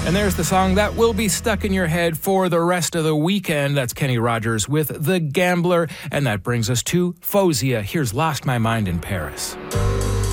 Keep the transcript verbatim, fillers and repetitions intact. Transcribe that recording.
And there's the song that will be stuck in your head for the rest of the weekend. That's Kenny Rogers with The Gambler. And that brings us to Fozia. Here's Lost My Mind in Paris.